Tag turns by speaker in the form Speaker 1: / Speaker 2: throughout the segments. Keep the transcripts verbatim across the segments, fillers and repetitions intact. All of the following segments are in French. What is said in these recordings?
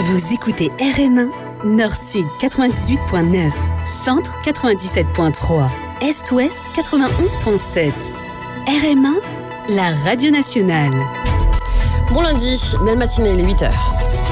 Speaker 1: Vous écoutez R M un, Nord-Sud quatre-vingt-dix-huit virgule neuf, Centre quatre-vingt-dix-sept virgule trois, Est-Ouest quatre-vingt-onze virgule sept. R M un, la radio nationale.
Speaker 2: Bon lundi, belle matinée, il est huit heures.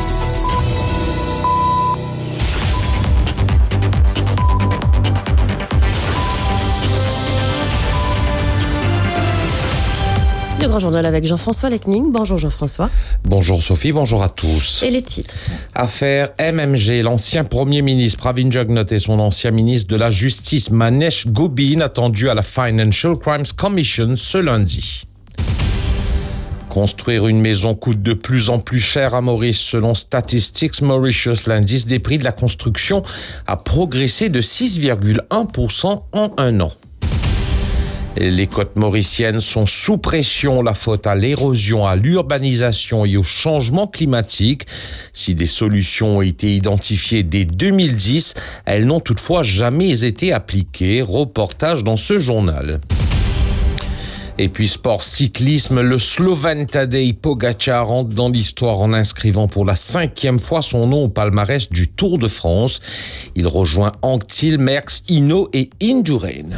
Speaker 2: Le grand journal avec Jean-François Lecning. Bonjour Jean-François.
Speaker 3: Bonjour Sophie, bonjour à tous.
Speaker 2: Et les titres.
Speaker 3: Affaire M M G, l'ancien Premier ministre Pravin Jugnauth et son ancien ministre de la Justice Manesh Gobin attendus à la Financial Crimes Commission ce lundi. Construire une maison coûte de plus en plus cher à Maurice. Selon Statistics Mauritius, l'indice des prix de la construction a progressé de six virgule un pour cent en un an. Les côtes mauriciennes sont sous pression, la faute à l'érosion, à l'urbanisation et au changement climatique. Si des solutions ont été identifiées dès deux mille dix, elles n'ont toutefois jamais été appliquées. Reportage dans ce journal. Et puis sport cyclisme, le Slovène Tadej Pogačar rentre dans l'histoire en inscrivant pour la cinquième fois son nom au palmarès du Tour de France. Il rejoint Anctil, Merckx, Hinault et Indurain.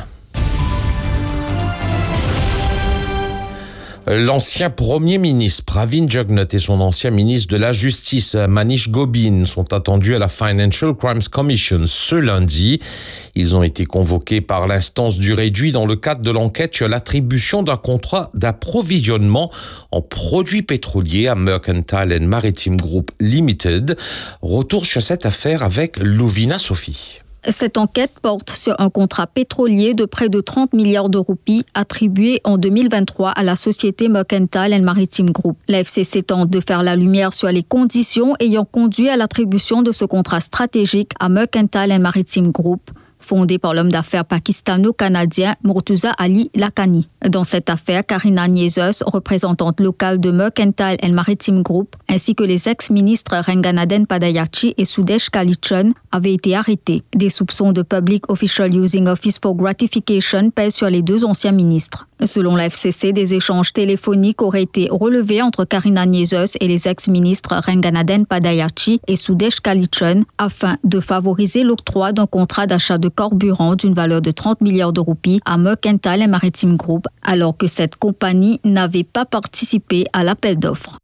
Speaker 3: L'ancien Premier ministre Pravin Jugnauth et son ancien ministre de la Justice Manesh Gobin sont attendus à la Financial Crimes Commission ce lundi. Ils ont été convoqués par l'instance du réduit dans le cadre de l'enquête sur l'attribution d'un contrat d'approvisionnement en produits pétroliers à Mercantile and Maritime Group Limited. Retour sur cette affaire avec Louvina Sophie.
Speaker 4: Cette enquête porte sur un contrat pétrolier de près de trente milliards de roupies attribué en deux mille vingt-trois à la société Mercantile and Maritime Group. La F C C tente de faire la lumière sur les conditions ayant conduit à l'attribution de ce contrat stratégique à Mercantile and Maritime Group, fondé par l'homme d'affaires pakistano-canadien Murtuza Ali Lakhani. Dans cette affaire, Karina Niezos, représentante locale de Mercantile and Maritime Group, ainsi que les ex-ministres Renganaden Padayachi et Sudesh Kalichon avaient été arrêtés. Des soupçons de Public Official Using Office for Gratification pèsent sur les deux anciens ministres. Selon la F C C, des échanges téléphoniques auraient été relevés entre Karina Niezos et les ex-ministres Renganaden Padayachi et Sudesh Kalichon afin de favoriser l'octroi d'un contrat d'achat de carburant d'une valeur de trente milliards de roupies à Mercantile and Maritime Group, alors que cette compagnie n'avait pas participé à l'appel d'offres.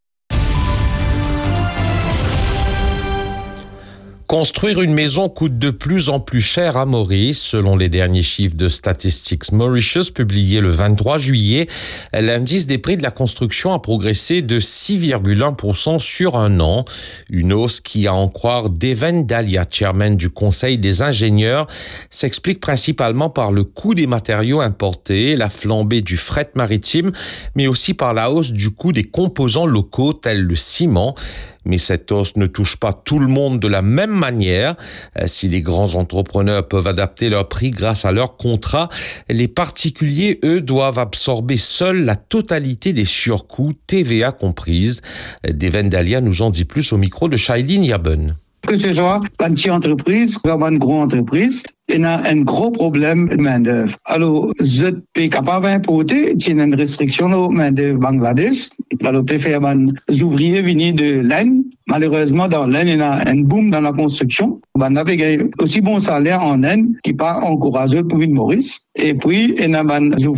Speaker 3: Construire une maison coûte de plus en plus cher à Maurice. Selon les derniers chiffres de Statistics Mauritius publiés le vingt-trois juillet, l'indice des prix de la construction a progressé de six virgule un pour cent sur un an. Une hausse qui, à en croire Deven Dalia, chairman du Conseil des ingénieurs, s'explique principalement par le coût des matériaux importés, la flambée du fret maritime, mais aussi par la hausse du coût des composants locaux tels le ciment. Mais cette hausse ne touche pas tout le monde de la même manière. Si les grands entrepreneurs peuvent adapter leurs prix grâce à leurs contrats, les particuliers, eux, doivent absorber seuls la totalité des surcoûts, T V A comprise. Deven Dalia nous en dit plus au micro de Shailene Yaben.
Speaker 5: Que ce soit une petite entreprise ou une grande entreprise, il y a un gros problème de main-d'œuvre. Alors, je ne peux pas importer, il y a une restriction de main-d'œuvre Bangladesh. Alors, je peux faire des ouvriers venus de l'Inde. Malheureusement, dans l'Inde, il y a un boom dans la construction. On a aussi bon salaire en Inde qui n'est pas encouragé pour une Maurice. Et puis, il y a des